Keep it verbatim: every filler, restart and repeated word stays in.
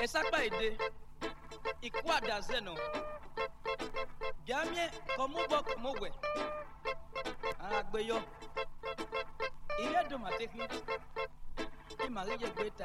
Esakpa ede. Ikwa dazeno. Biamie komo bok mowe. Agbeyo. Ile do matefi. Imari je gbeta.